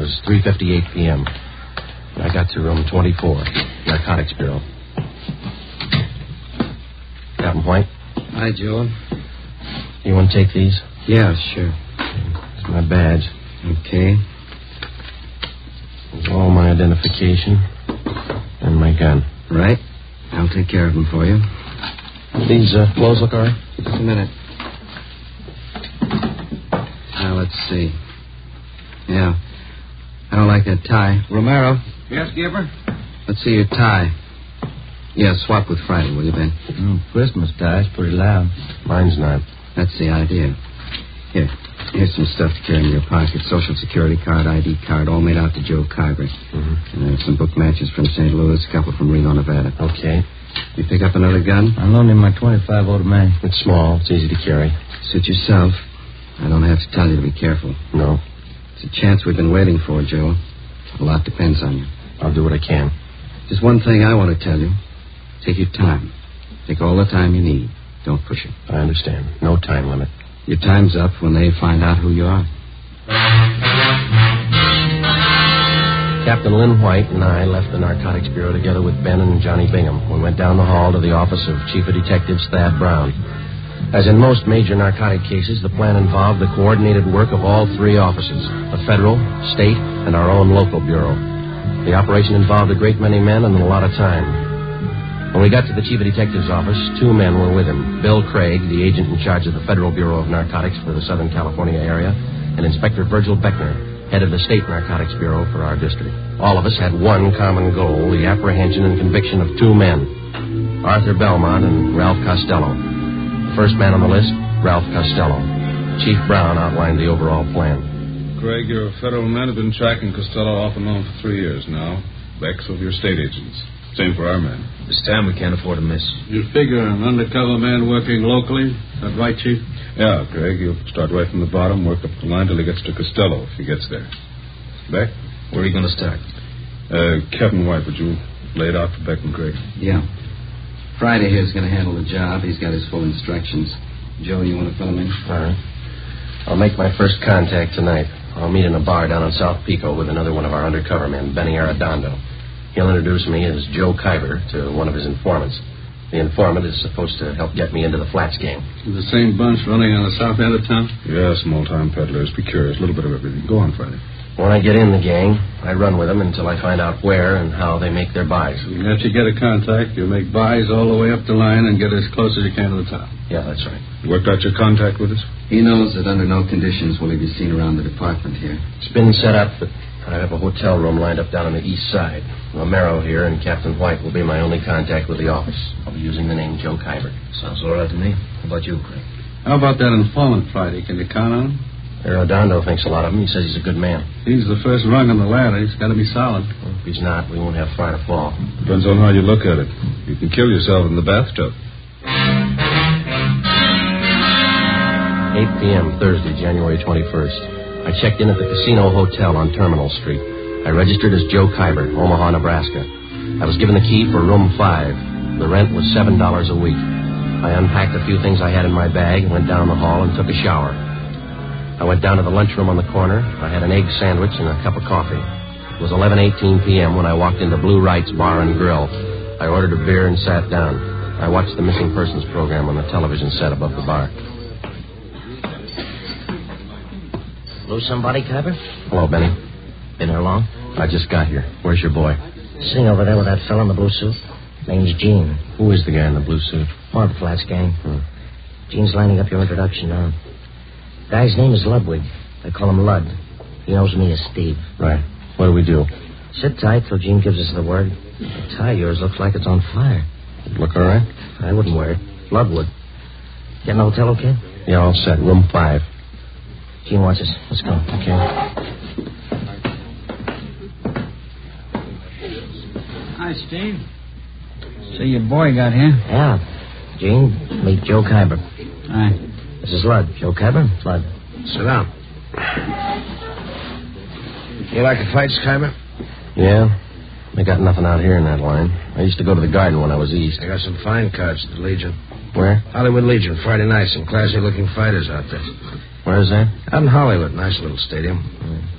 was 3:58 p.m. I got to room 24, Narcotics Bureau. Captain White? Hi, Joe. You want to take these? Yeah, sure. It's my badge. Okay. There's all my identification and my gun. Right. I'll take care of them for you. These clothes look all right? Just a minute. Now, let's see. Yeah. I don't like that tie. Romero. Yes, Skipper? Let's see your tie. Yeah, swap with Friday, will you, Ben? Christmas tie's pretty loud. Mine's not. That's the idea. Here's some stuff to carry in your pocket. Social Security card, ID card, all made out to Joe Kyber. Mm-hmm. And some book matches from St. Louis, a couple from Reno, Nevada. Okay. You pick up another gun? I loaned him my .25 automatic. It's small. It's easy to carry. Suit yourself. I don't have to tell you to be careful. No. It's a chance we've been waiting for, Joe. A lot depends on you. I'll do what I can. Just one thing I want to tell you. Take your time. Take all the time you need. Don't push it. I understand. No time limit. Your time's up when they find out who you are. Captain Lynn White and I left the Narcotics Bureau together with Ben and Johnny Bingham. We went down the hall to the office of Chief of Detectives Thad Brown. As in most major narcotic cases, the plan involved the coordinated work of all three offices, the federal, state, and our own local bureau. The operation involved a great many men and a lot of time. When we got to the Chief of Detectives office, two men were with him. Bill Craig, the agent in charge of the Federal Bureau of Narcotics for the Southern California area, and Inspector Virgil Beckner, head of the State Narcotics Bureau for our district. All of us had one common goal, the apprehension and conviction of two men, Arthur Belmont and Ralph Costello. The first man on the list, Ralph Costello. Chief Brown outlined the overall plan. Craig, your federal men have been tracking Costello off and on for 3 years now. Beck's of your state agents. Same for our men. This time we can't afford to miss. You figure an undercover man working locally? That right, Chief? Yeah, Craig, you'll start right from the bottom, work up the line till he gets to Costello, if he gets there. Beck? Where are you going to start? Captain White, would you lay it out for Beck and Craig? Yeah. Friday here's going to handle the job. He's got his full instructions. Joe, you want to fill him in? All right. I'll make my first contact tonight. I'll meet in a bar down in South Pico with another one of our undercover men, Benny Arredondo. He'll introduce me as Joe Kyber to one of his informants. The informant is supposed to help get me into the Flats gang. The same bunch running on the south end of town? Yeah, small-time peddlers. Be curious. A little bit of everything. Go on, Friday. When I get in the gang, I run with them until I find out where and how they make their buys. After you get a contact, you make buys all the way up the line and get as close as you can to the top. Yeah, that's right. You worked out your contact with us? He knows that under no conditions will he be seen around the department here. It's been set up, but I have a hotel room lined up down on the east side. Romero here and Captain White will be my only contact with the office. I'll be using the name Joe Kyber. Sounds all right to me. How about you, Craig? How about that informant, Friday? Can you count on him? Arredondo thinks a lot of him. He says he's a good man. He's the first rung on the ladder. He's got to be solid. Well, if he's not, we won't have far to fall. Depends on how you look at it. You can kill yourself in the bathtub. 8 p.m., Thursday, January 21st. I checked in at the Casino Hotel on Terminal Street. I registered as Joe Kyber, Omaha, Nebraska. I was given the key for room 5. The rent was $7 a week. I unpacked a few things I had in my bag, went down the hall, and took a shower. I went down to the lunchroom on the corner. I had an egg sandwich and a cup of coffee. It was 11:18 p.m. when I walked into Blue Wright's Bar and Grill. I ordered a beer and sat down. I watched the missing persons program on the television set above the bar. Lose somebody, Kyber? Hello, Benny. Been here long? I just got here. Where's your boy? Sitting over there with that fella in the blue suit. Name's Gene. Who is the guy in the blue suit? One of the Flats gang. Gene's lining up your introduction now. Guy's name is Ludwig. They call him Lud. He knows me as Steve. Right. What do we do? Sit tight till Gene gives us the word. The tie of yours looks like it's on fire. Look all right? I wouldn't wear it. Lud would. Get an hotel okay? Yeah, all set. Room 5. Gene wants us. Let's go. Okay. Hi, Steve. So your boy got here? Yeah. Gene, meet Joe Kyber. Hi. This is Lud. Joe Kyber, Lud. Sit down. You like the fights, Kyber? Yeah. They got nothing out here in that line. I used to go to the Garden when I was east. I got some fine cards at the Legion. Where? Hollywood Legion, Friday night. Some classy-looking fighters out there. Where is that? Out in Hollywood. Nice little stadium.